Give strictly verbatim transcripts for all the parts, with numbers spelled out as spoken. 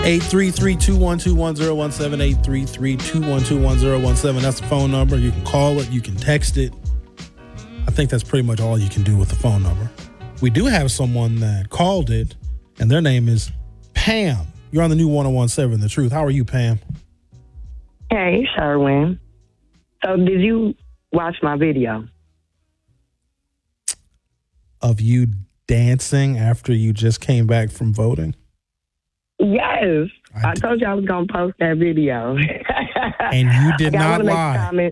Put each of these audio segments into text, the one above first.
eight three three, two one two, one zero one seven, eight three three, two one two, one zero one seven. That's the phone number. You can call it. You can text it. I think that's pretty much all you can do with the phone number. We do have someone that called it, and their name is Pam. You're on the new one oh one seven The Truth. How are you, Pam? Hey, Sherwin. So did you watch my video? Of you dancing after you just came back from voting? Yes. I, I told you I was going to post that video. And you did okay, not I lie. Make a comment.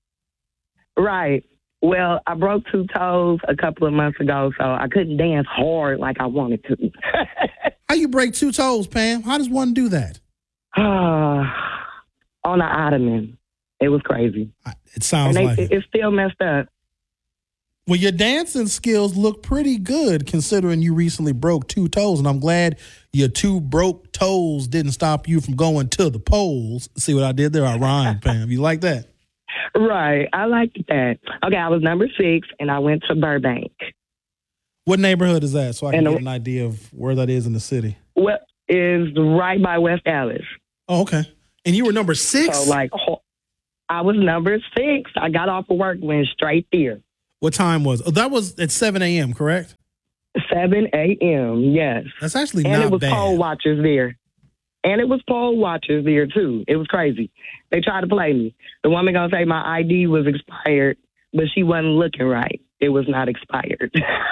Right. Well, I broke two toes a couple of months ago, so I couldn't dance hard like I wanted to. How you break two toes, Pam? How does one do that? Uh, on the ottoman. It was crazy. It sounds and they, like it. it. It's still messed up. Well, your dancing skills look pretty good considering you recently broke two toes, and I'm glad your two broke toes didn't stop you from going to the polls. See what I did there? I rhymed, Pam. You like that? Right. I liked that. Okay, I was number six, and I went to Burbank. What neighborhood is that so I can and get the, an idea of where that is in the city? What is right by West Dallas. Oh, okay. And you were number six? So, like, I was number six. I got off of work, went straight there. What time was it? Oh, that was at seven a.m., correct? seven a.m., yes. That's actually and not bad. And it was bad. poll watchers there. And it was poll watchers there, too. It was crazy. They tried to play me. The woman going to say my I D was expired, but she wasn't looking right. It was not expired.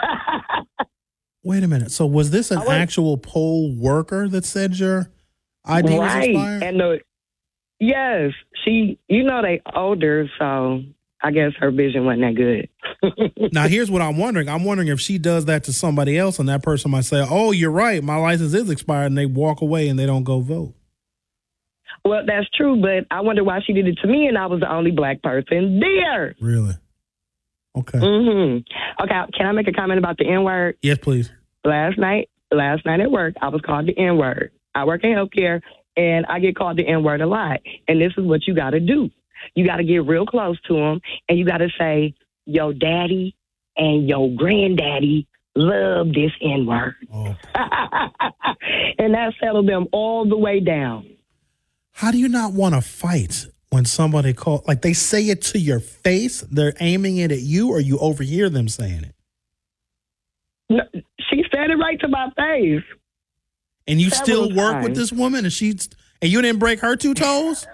Wait a minute. So was this an was, actual poll worker that said your I D right. was expired? And the, yes, she, you know they older, so I guess her vision wasn't that good. Now, here's what I'm wondering. I'm wondering if she does that to somebody else and that person might say, oh, you're right, my license is expired, and they walk away and they don't go vote. Well, that's true, but I wonder why she did it to me and I was the only black person there. Really? Okay. Mm-hmm. Okay, can I make a comment about the N-word? Yes, please. Last night, last night at work, I was called the N-word. I work in healthcare, and I get called the N-word a lot. And this is what you got to do. You got to get real close to them, and you got to say, your daddy and your granddaddy love this N-word. Oh. And that settled them all the way down. How do you not want to fight when somebody call, like they say it to your face, they're aiming it at you, or you overhear them saying it? No, she said it right to my face. And you Several still work times. with this woman, and she's and you didn't break her two toes?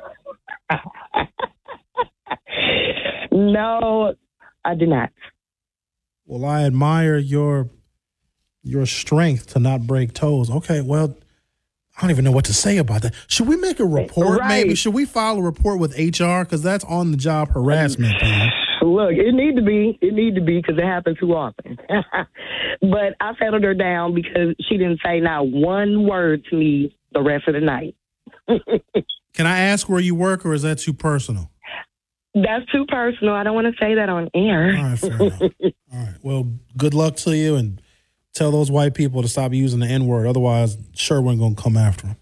No, I did not. Well, I admire your your strength to not break toes. Okay, well, I don't even know what to say about that. Should we make a report, right. maybe? Should we file a report with H R? Because that's on-the-job harassment, man. Look, it need to be. It need to be because it happens too often. But I settled her down because she didn't say not one word to me the rest of the night. Can I ask where you work, or is that too personal? That's too personal. I don't want to say that on air. All right, fair enough. All right. Well, good luck to you, and tell those white people to stop using the N-word. Otherwise, Sherwin going to come after them.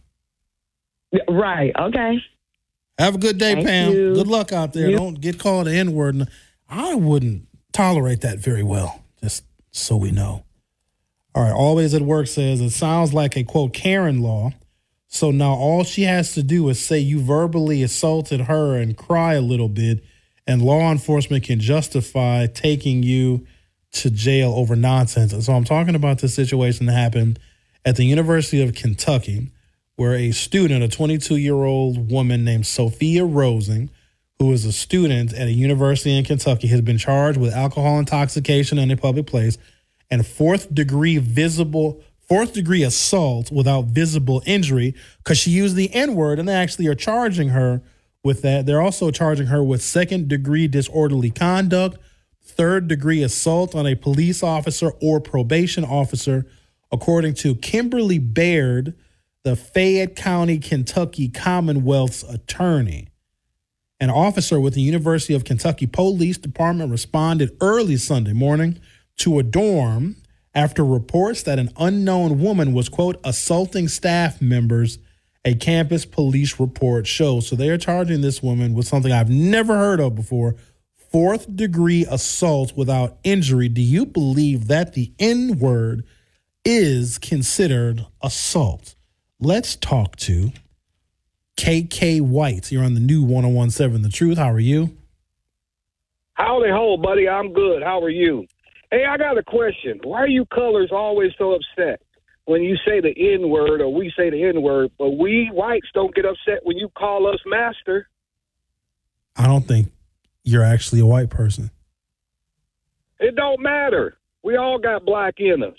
Right. Okay. Have a good day, Thank Pam. you. Good luck out there. You- Don't get called the N-word. I wouldn't tolerate that very well, just so we know. All right. Always at Work says it sounds like a, quote, Karen law. So now all she has to do is say you verbally assaulted her and cry a little bit, and law enforcement can justify taking you to jail over nonsense. And so I'm talking about this situation that happened at the University of Kentucky, where a student, a twenty-two-year-old woman named Sophia Rosing, who is a student at a university in Kentucky, has been charged with alcohol intoxication in a public place and fourth degree visible fourth degree assault without visible injury because she used the N-word, and they actually are charging her with that. They're also charging her with second degree disorderly conduct, third degree assault on a police officer or probation officer, according to Kimberly Baird, the Fayette County, Kentucky Commonwealth's attorney. An officer with the University of Kentucky Police Department responded early Sunday morning to a dorm after reports that an unknown woman was, quote, assaulting staff members, a campus police report shows. So they are charging this woman with something I've never heard of before, fourth degree assault without injury. Do you believe that the N-word is considered assault? Let's talk to K K White. You're on the new one oh one point seven The Truth. How are you? Howdy ho, buddy. I'm good. How are you? Hey, I got a question. Why are you colors always so upset when you say the N-word or we say the N-word, but we whites don't get upset when you call us master? I don't think you're actually a white person. It don't matter. We all got black in us.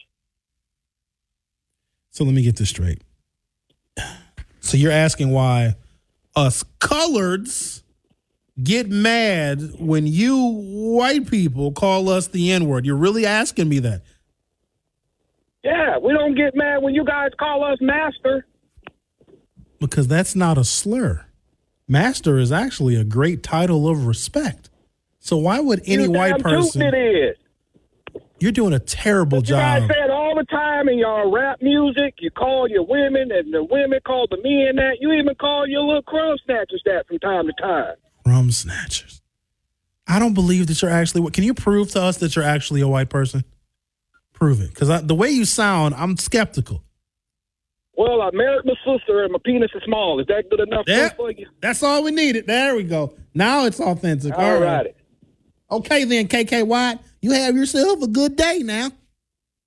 So let me get this straight. So you're asking why us coloreds get mad when you white people call us the N-word. You're really asking me that? Yeah, we don't get mad when you guys call us master. Because that's not a slur. Master is actually a great title of respect. So why would any You white damn person... tootin' it is. You're doing a terrible But you guys job. say it all the time in your rap music. You call your women, and the women call the men that. You even call your little crumb snatchers that from time to time. Crumb snatchers. I don't believe that you're actually... Can you prove to us that you're actually a white person? Prove it. Because the way you sound, I'm skeptical. Well, I married my sister, and my penis is small. Is that good enough Yeah, for you? that's all we needed. There we go. Now it's authentic. All, all right. right. Okay, then, K K White, you have yourself a good day now.